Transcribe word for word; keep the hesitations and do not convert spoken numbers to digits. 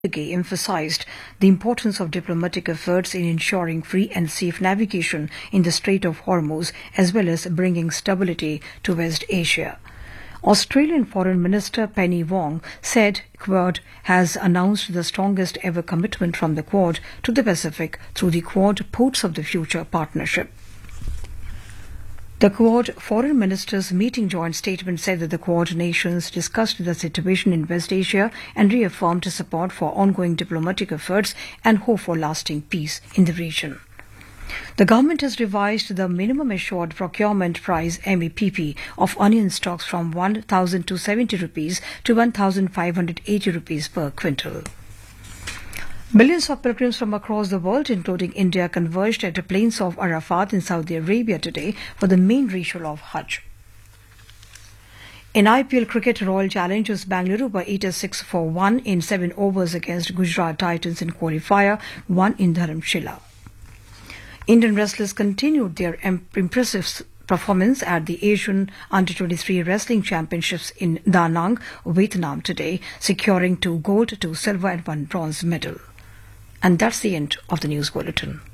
Sergei emphasized the importance of diplomatic efforts in ensuring free and safe navigation in the Strait of Hormuz, as well as bringing stability to West Asia. Australian Foreign Minister Penny Wong said Quad has announced the strongest ever commitment from the Quad to the Pacific through the Quad Ports of the Future partnership. The Quad Foreign Ministers' meeting joint statement said that the Quad nations discussed the situation in West Asia and reaffirmed support for ongoing diplomatic efforts and hope for lasting peace in the region. The government has revised the minimum assured procurement price M A P P of onion stocks from one thousand two hundred seventy rupees to one thousand five hundred eighty rupees per quintal. Millions of pilgrims from across the world, including India, converged at the plains of Arafat in Saudi Arabia today for the main ritual of Hajj. In I P L cricket, Royal Challengers Bangalore were eight six for one in seven overs against Gujarat Titans in qualifier one in Dharamshila. Indian wrestlers continued their impressive performance at the Asian Under twenty-three Wrestling Championships in Da Nang, Vietnam today, securing two gold, two silver and one bronze medal. And that's the end of the news bulletin.